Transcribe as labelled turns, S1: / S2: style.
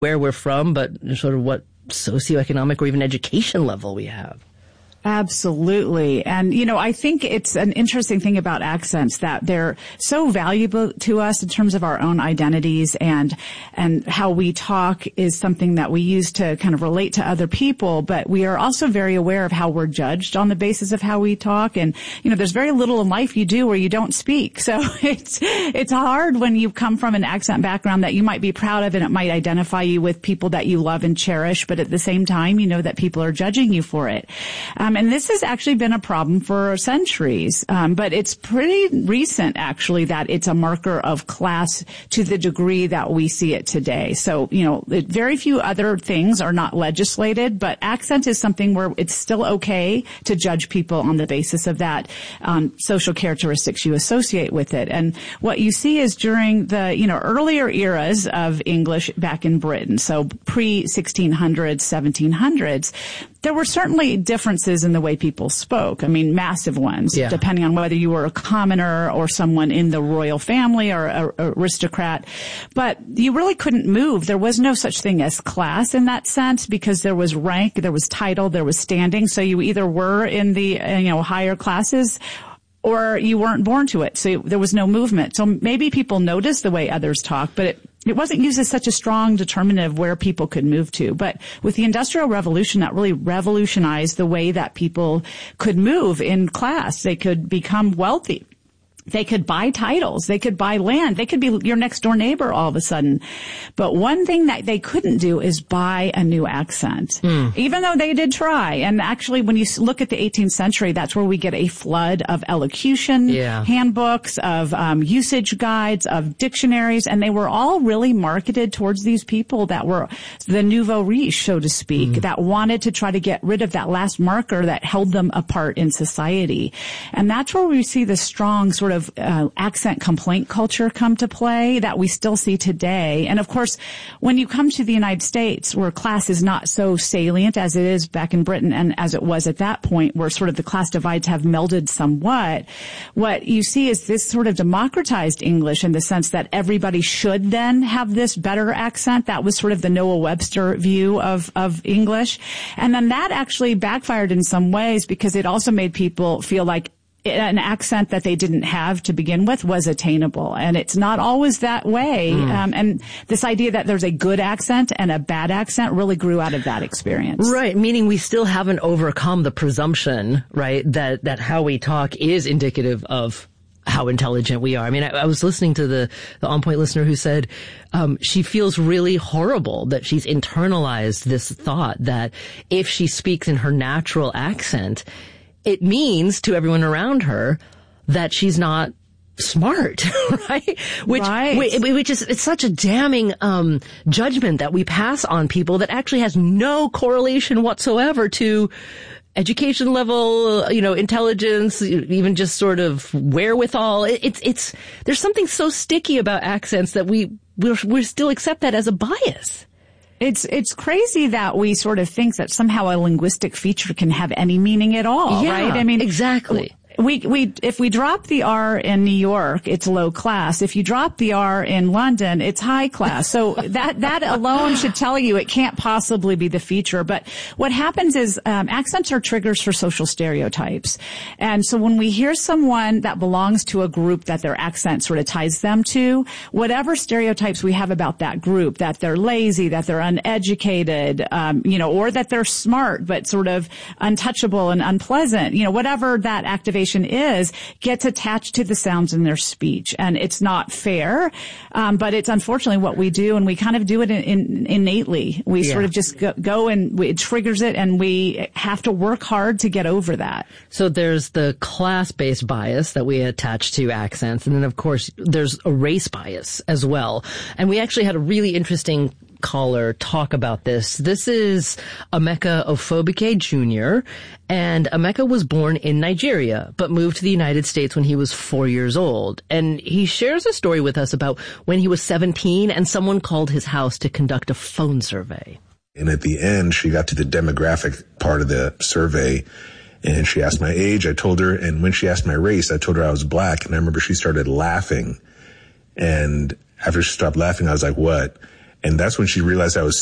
S1: where we're from, but sort of what socioeconomic or even education level we have.
S2: Absolutely. And, I think it's an interesting thing about accents that they're so valuable to us in terms of our own identities, and how we talk is something that we use to kind of relate to other people. But we are also very aware of how we're judged on the basis of how we talk. And, there's very little in life you do where you don't speak. So it's hard when you come from an accent background that you might be proud of, and it might identify you with people that you love and cherish. But at the same time, you know that people are judging you for it. And this has actually been a problem for centuries. But it's pretty recent, actually, that it's a marker of class to the degree that we see it today. So, very few other things are not legislated, but accent is something where it's still okay to judge people on the basis of that social characteristics you associate with it. And what you see is during the, earlier eras of English back in Britain, so pre-1600s, 1700s, there were certainly differences in the way people spoke. I mean, massive ones, depending on whether you were a commoner or someone in the royal family or an aristocrat. But you really couldn't move. There was no such thing as class in that sense, because there was rank, there was title, there was standing. So you either were in the, higher classes, or you weren't born to it. So there was no movement. So maybe people noticed the way others talk, but it wasn't used as such a strong determinant of where people could move to. But with the Industrial Revolution, that really revolutionized the way that people could move in class. They could become wealthy. They could buy titles. They could buy land. They could be your next door neighbor all of a sudden. But one thing that they couldn't do is buy a new accent, even though they did try. And actually, when you look at the 18th century, that's where we get a flood of elocution handbooks, of usage guides, of dictionaries. And they were all really marketed towards these people that were the nouveau riche, so to speak, that wanted to try to get rid of that last marker that held them apart in society. And that's where we see the strong sort of accent complaint culture come to play that we still see today. And of course, when you come to the United States, where class is not so salient as it is back in Britain and as it was at that point, where sort of the class divides have melded somewhat, what you see is this sort of democratized English in the sense that everybody should then have this better accent. That was sort of the Noah Webster view of English. And then that actually backfired in some ways, because it also made people feel like an accent that they didn't have to begin with was attainable. And it's not always that way. And this idea that there's a good accent and a bad accent really grew out of that experience. Right.
S1: Meaning we still haven't overcome the presumption, right, that how we talk is indicative of how intelligent we are. I mean, I was listening to the On Point listener who said, she feels really horrible that she's internalized this thought that if she speaks in her natural accent, it means to everyone around her that she's not smart, right? Which is, it's such a damning, judgment that we pass on people that actually has no correlation whatsoever to education level, intelligence, even just sort of wherewithal. There's something so sticky about accents that we still accept that as a bias.
S2: It's crazy that we sort of think that somehow a linguistic feature can have any meaning at all, right? I mean,
S1: exactly.
S2: If we drop the R in New York, it's low class. If you drop the R in London, it's high class. So that alone should tell you it can't possibly be the feature. But what happens is, accents are triggers for social stereotypes. And so when we hear someone that belongs to a group that their accent sort of ties them to, whatever stereotypes we have about that group, that they're lazy, that they're uneducated, or that they're smart, but sort of untouchable and unpleasant, whatever that activation is, gets attached to the sounds in their speech. And it's not fair, but it's unfortunately what we do, and we kind of do it innately. We sort of just go and it triggers it, and we have to work hard to get over that.
S1: So there's the class-based bias that we attach to accents, and then of course there's a race bias as well. And we actually had a really interesting caller talk about this. This is Emeka Ofobike Jr., and Emeka was born in Nigeria, but moved to the United States when he was 4 years old. And he shares a story with us about when he was 17 and someone called his house to conduct a phone survey.
S3: And at the end, she got to the demographic part of the survey, and she asked my age. I told her, and when she asked my race, I told her I was black, and I remember she started laughing. And after she stopped laughing, I was like, what? And that's when she realized I was